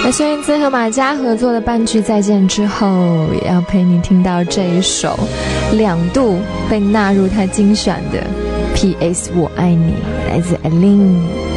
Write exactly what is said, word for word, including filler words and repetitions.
那孙燕姿和马嘉合作的半句再见之后，也要陪你听到这一首两度被纳入他精选的 P S 我爱你，来自 Aline。